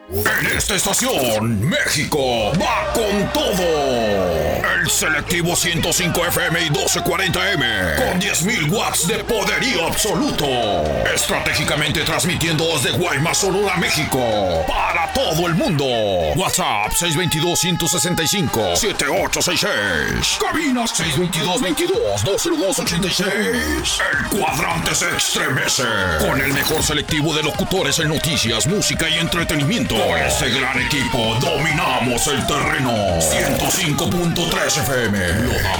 En esta estación, México va con todo. El selectivo 105 FM y 1240M con 10.000 watts de poderío absoluto. Estratégicamente transmitiendo desde Guaymas, Sonora, México, para todo el mundo. WhatsApp 622-165-7866. Cabina 622-22-20286. El cuadrante se estremece con el mejor selectivo de locutores en noticias, música y entretenimiento. Con este gran equipo dominamos el terreno. 105.3 FM. Lo damos